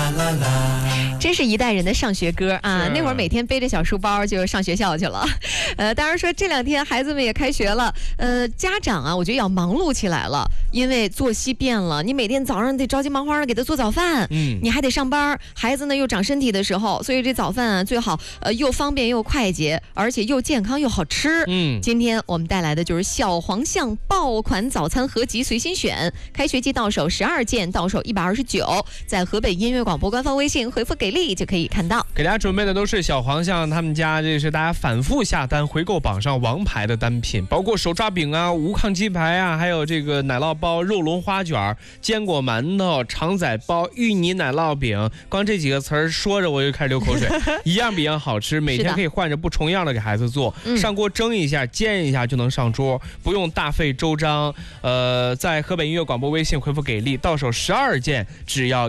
真是一代人的上学歌啊！那会儿每天背着小书包就上学校去了。当然说这2天孩子们也开学了，家长啊，我觉得要忙碌起来了，因为作息变了，你每天早上得着急忙慌的给他做早饭，你还得上班，孩子呢又长身体的时候，所以这早饭啊最好又方便又快捷，而且又健康又好吃。今天我们带来的就是小黄象爆款早餐合集随心选，开学季到手12件，到手129，在河北音乐广播官方微信回复给力就可以看到。 给大家准备的都是小黄象他们家，这是大家反复下单回购榜上王牌的单品，包括手抓饼啊、无抗鸡排啊，还有这个奶酪包、肉龙花卷、坚果馒头、肠仔包、芋泥奶酪饼，光这几个词儿说着我就开始流口水，一样比一样好吃，每天可以换着不重样的给孩子做，上锅蒸一下、煎一下就能上桌，不用大费周章。在河北音乐广播微信回复给力，到手12件只要